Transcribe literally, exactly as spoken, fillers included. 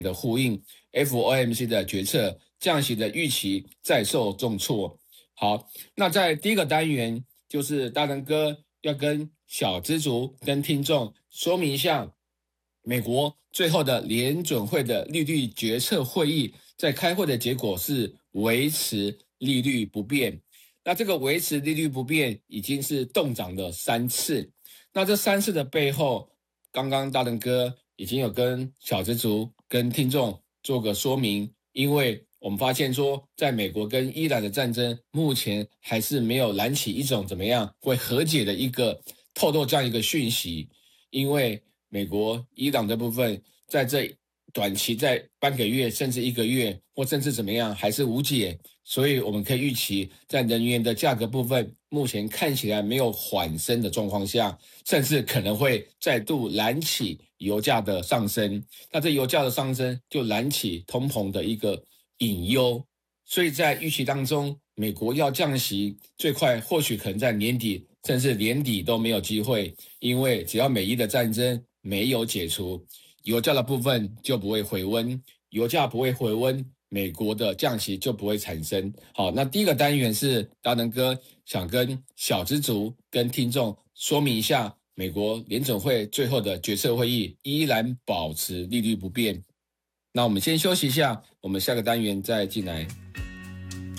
的呼应 F O M C 的决策，降息的预期再受重挫。好，那在第一个单元，就是大人哥要跟小资族跟听众说明一下，美国最后的联准会的利率决策会议在开会的结果是维持利率不变。那这个维持利率不变已经是动涨了三次。那这三次的背后，刚刚大人哥已经有跟小资族跟听众做个说明，因为我们发现说，在美国跟伊朗的战争，目前还是没有燃起一种怎么样会和解的一个透露这样一个讯息，因为美国、伊朗这部分在这短期在半个月甚至一个月或甚至怎么样还是无解，所以我们可以预期在能源的价格部分目前看起来没有缓升的状况下，甚至可能会再度燃起油价的上升，那这油价的上升就燃起通膨的一个隐忧，所以在预期当中，美国要降息最快或许可能在年底，甚至年底都没有机会，因为只要美伊的战争没有解除，油价的部分就不会回温，油价不会回温，美国的降息就不会产生。好，那第一个单元是达能哥想跟小资族跟听众说明一下，美国联准会最后的决策会议依然保持利率不变。那我们先休息一下，我们下个单元再进来。